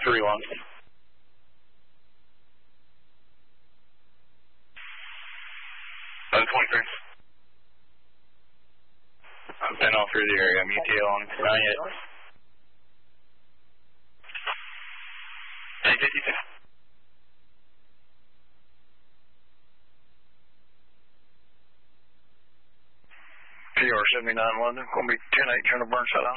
3-1. I've been all through the area. I'm ETA on 9 yet. 852. PR 79 London, going to be 10-8, turn to Burnside on.